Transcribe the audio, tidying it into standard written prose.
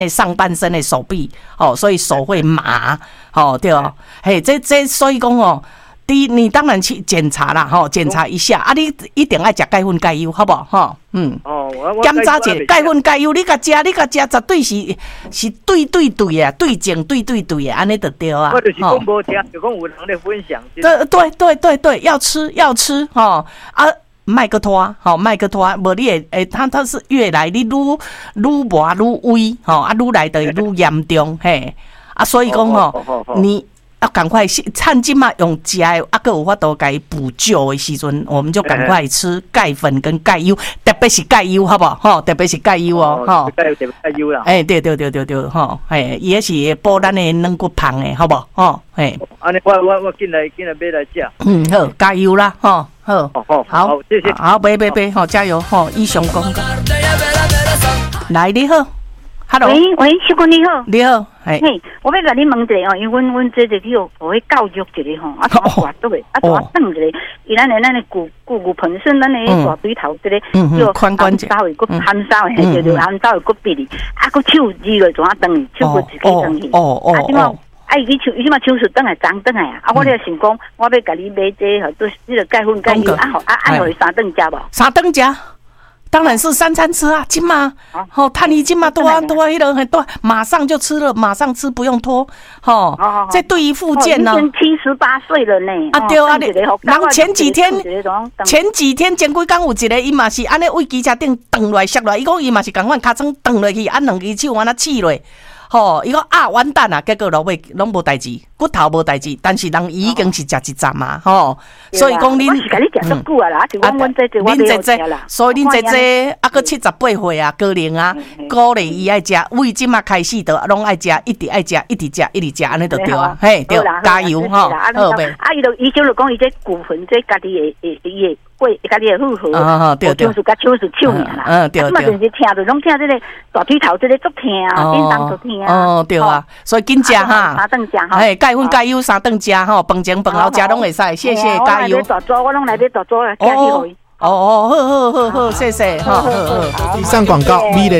上半身的手臂，所以手会麻，对哦，这所以讲哦。你当然去检查啦，检查一下啊！你一定要食钙粉钙优，好不好？检查者钙粉钙优，你甲食，绝对是对啊，对症对的，安尼就对啊。 我就是讲无听，就讲有人咧分享。 对，要吃啊！麦克拖，无你会它是越来你愈麻愈危，愈来就愈严重，嘿啊！所以讲你。要赶快趁今嘛用食的，还有法度给补救的时阵，我们就赶快吃钙粉跟钙优，特别是钙优，好不好？特别是钙优哦， 钙优啦。 对，也是补咱的软骨胖的，好不好？ 安尼我进来买来食。 好，加油啦，好， 谢谢。 好，别，加油，以上讲。来，你好。Hello， 喂，小姑你好， 你好， 我要甲你问一下因为阮这去互去教育一下大肚的，大等一下，伊咱的骨盆身，咱的大腿头这个叫髋关节， 含稍的，对，含稍的骨壁哩，个手指落怎等，手骨一起等去，即嘛，伊即嘛手术等来长等来啊，我咧想讲，我要甲你买这都这个钙粉钙油，互伊三顿食无？ 三顿食。当然是3餐吃啊，今嘛，趁伊今嘛多迄个很多，马上就吃了，马上吃不用拖，这对于复健呢， 已经78岁了呢。 对啊，人前几天前几工有一个，伊嘛是安尼位机车顶蹬落摔落，伊讲伊嘛是共款尻川蹬落去，两只手安那刺落。伊讲完蛋啊！结果落尾拢无代志，骨头无代志，但是人已经是食一站嘛，所以讲恁， 我是甲你食足久啊啦，就阮这我袂好食啦。 所以恁这个78岁啊，高龄啊，鼓励伊爱食，为即马开始都拢爱食，一直爱食，一直食，安尼就对啊，嘿，对，加油好呗。 伊就讲伊这骨盆这家己的。会家己会复合， 对， 就是甲手啦，对，嘛就是听着拢听这个大腿头这个足疼啊，叮当足疼对啊，所以紧食哈， 三顿食哈， 钙粉钙优三顿食哈，饭前饭后食拢会使，谢谢加油。 我拢来买大桌，加去互伊。 好，谢谢， 以上广告，美